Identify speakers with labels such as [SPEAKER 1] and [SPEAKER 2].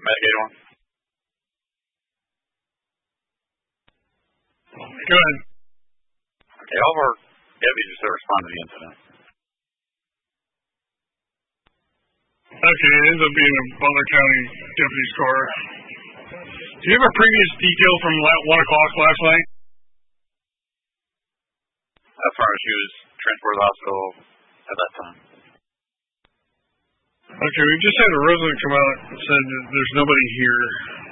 [SPEAKER 1] medicated one?
[SPEAKER 2] Go ahead.
[SPEAKER 1] Okay, all of our deputies that responded to the incident.
[SPEAKER 2] Okay, it ends up being a Butler County deputy's car. Do you have a previous detail from 1 o'clock last night?
[SPEAKER 1] As far as she was transported to the hospital at that time.
[SPEAKER 2] Okay, we just had a resident come out and said that there's nobody here.